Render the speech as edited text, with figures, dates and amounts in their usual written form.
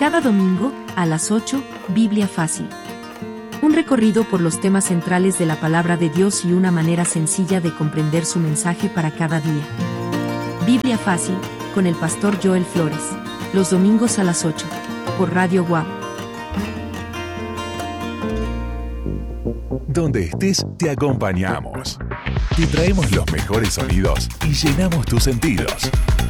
Cada domingo, a las 8, Biblia Fácil. Un recorrido por los temas centrales de la palabra de Dios y una manera sencilla de comprender su mensaje para cada día. Biblia Fácil, con el pastor Joel Flores. Los domingos a las 8, por Radio WAP. Donde estés, te acompañamos. Te traemos los mejores sonidos y llenamos tus sentidos.